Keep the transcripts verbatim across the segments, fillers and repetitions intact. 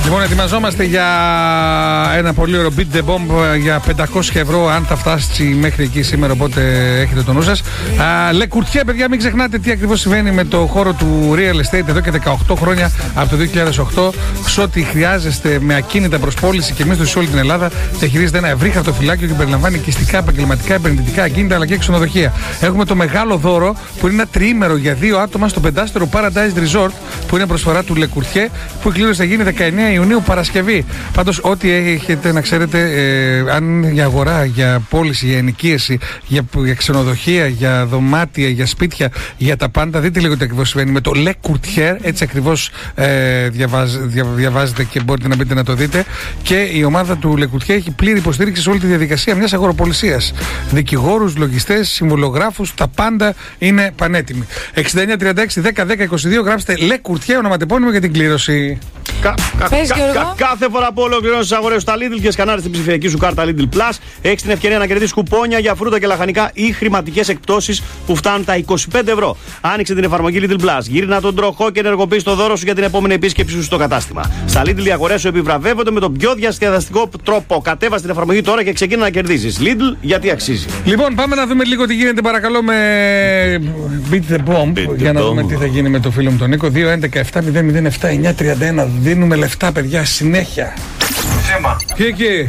Λοιπόν, ετοιμαζόμαστε για ένα πολύ ωραίο beat the bomb για πεντακόσια ευρώ, αν θα φτάσει μέχρι εκεί σήμερα. Οπότε έχετε το νου σας. Le Courtier, παιδιά, μην ξεχνάτε τι ακριβώς συμβαίνει με το χώρο του real estate εδώ και δεκαοκτώ χρόνια από το δύο χιλιάδες οκτώ. Σε ό,τι χρειάζεστε με ακίνητα προς πώληση και μίσθωση σε όλη την Ελλάδα, διαχειρίζεται ένα ευρύ χαρτοφυλάκιο και περιλαμβάνει οικιστικά, επαγγελματικά, επενδυτικά ακίνητα αλλά και ξενοδοχεία. Έχουμε το μεγάλο δώρο που είναι ένα τριήμερο για δύο άτομα στο πεντάστερο Paradise Resort, που είναι προσφορά του Le Courtier, που η κλήρωση θα γίνει δεκαεννέα Ιουνίου Παρασκευή. Πάντως, ό,τι έχετε να ξέρετε, ε, αν για αγορά, για πώληση, για ενοικίαση, για, για ξενοδοχεία, για δωμάτια, για σπίτια, για τα πάντα, δείτε λίγο τι ακριβώς συμβαίνει με το Le Courtier. Έτσι ακριβώς ε, διαβάζ, δια, διαβάζετε και μπορείτε να μπείτε να το δείτε. Και η ομάδα του Le Courtier έχει πλήρη υποστήριξη σε όλη τη διαδικασία μιας αγοροπολισίας. Δικηγόρους, λογιστές, συμβολογράφους, τα πάντα είναι πανέτοιμοι. εξήντα εννέα τριάντα έξι δέκα δέκα είκοσι δύο, γράψτε Le Courtier ονοματεπώνυμο για την κλήρωση. Κα, κα, κα, κα, κάθε φορά που ολοκληρώνεις τις αγορές στα Lidl και σκανάρεις την ψηφιακή σου κάρτα Lidl Plus, έχεις την ευκαιρία να κερδίσεις κουπόνια για φρούτα και λαχανικά ή χρηματικές εκπτώσεις που φτάνουν τα είκοσι πέντε ευρώ. Άνοιξε την εφαρμογή Lidl Plus, γύρνα τον τροχό και ενεργοποιείς το δώρο σου για την επόμενη επίσκεψη σου στο κατάστημα. Στα Lidl οι αγορές σου επιβραβεύονται με τον πιο διασκεδαστικό τρόπο. Κατέβασε την εφαρμογή τώρα και ξεκίνα να κερδίσεις. Lidl, γιατί αξίζει. Λοιπόν, πάμε να δούμε λίγο τι γίνεται, παρακαλώ, με Beat the Bomb. Beat για the να bomb. Δούμε τι θα γίνει με το φίλο μου τον Νίκο. δύο έντεκα επτά μηδέν μηδέν επτά εννιά τριάντα ένα. Δίνουμε λεφτά, παιδιά, συνέχεια. Σέμα. Και εκεί.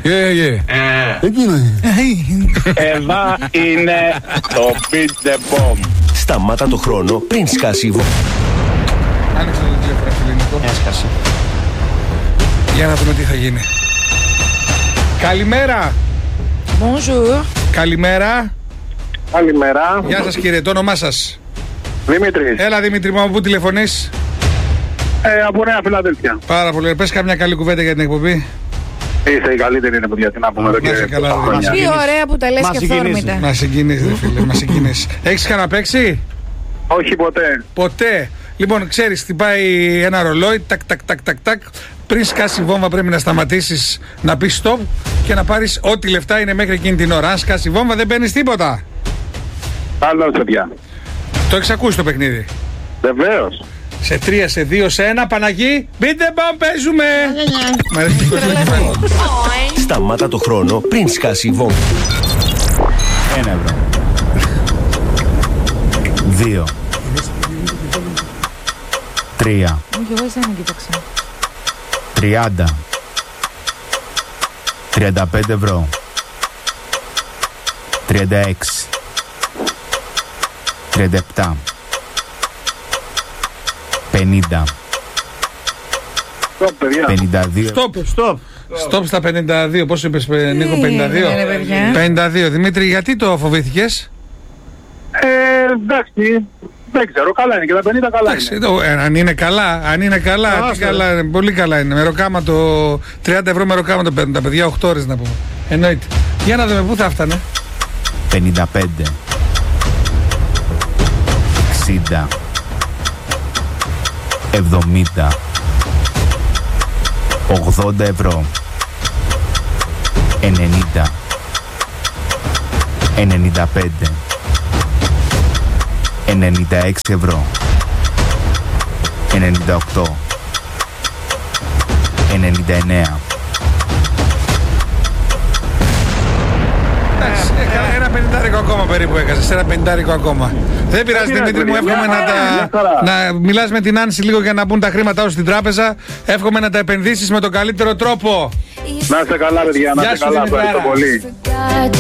Εδώ είναι το Beat the Bomb. Σταμάτα το χρόνο πριν σκάσει η βόμβα. Άνοιξε το τηλέφωνο, φίλε Νίκο. Έσκασε. Για να δούμε τι θα γίνει. Καλημέρα. Bonjour. Καλημέρα. Καλημέρα. Γεια σας, κύριε, το όνομά σας? Δημήτρης. Έλα, Δημήτρη μου, από πού τηλεφωνείς? Ε, από Νέα Φιλαδέλφια. Πάρα πολύ. Πες καμιά καλή κουβέντα για την εκπομπή. Είστε η καλύτερη, είναι παιδιά, τι να πούμε εδώ και καλά, χρόνια. Τι ωραία που τα λες και αυθόρμητα. Μας συγκινείς, ρε φίλε, μας συγκινείς. Έχεις ξαναπαίξει? Όχι ποτέ. Ποτέ. Λοιπόν, ξέρεις, χτυπάει ένα ρολόι, τακ, τακ, τακ, τακ, τακ. Πριν σκάσει η βόμβα πρέπει να σταματήσεις, να πεις stop και να πάρεις ό,τι λεφτά είναι μέχρι εκείνη την ώρα. Αν σκάσει η βόμβα δεν παίρνεις τίποτα. Καλώς, παιδιά. Το έχεις ακούσει το παιχνίδι? Βεβαίως. Σε τρία, σε δύο, σε ένα, Παναγί, beat the bomb, παίζουμε! Μ' αρέσει το κόσμο. Σταμάτα το χρόνο πριν σκάσει η βόμβα. Ένα ευρώ. Δύο. Τρία. Όχι, εγώ εσένα κοίταξα. Τριάντα. Τριάντα πέντε ευρώ. Τριάντα έξι. Τριάντα επτά. πενήντα. Stop, παιδιά. πενήντα δύο. Stop, stop. Stop στα πενήντα δύο. Πόσο είπες, Νίκο, πενήντα δύο? πενήντα δύο. Δημήτρη, γιατί το φοβήθηκες? Ε, εντάξει. Δεν ξέρω, καλά είναι και τα πενήντα καλά εντάξει, είναι. το, ε, αν είναι καλά, αν είναι καλά, τι καλά είναι, πολύ καλά είναι. Με ροκάματο, τριάντα ευρώ με ροκάματο παίρνουν τα παιδιά, οκτώ ώρες να πούμε. Εννοείται. Για να δούμε πού θα έφτανε. πενήντα πέντε. εξήντα. εβδομήντα. ογδόντα ευρώ. ενενήντα. ενενήντα πέντε. ενενήντα έξι ευρώ. ενενήντα οκτώ. ενενήντα εννέα. Εντάξει, ένα πενηντάρικο ακόμα περίπου έκασες, ένα πενηντάρικο ακόμα. Δεν πειράζει, Δημήτρη μου, εύχομαι να τα... να μιλάς με την Άνση λίγο για να μπουν τα χρήματά σου στην τράπεζα. Εύχομαι να τα επενδύσεις με τον καλύτερο τρόπο. Να είστε καλά, παιδιά, να είστε καλά, ευχαριστώ πολύ.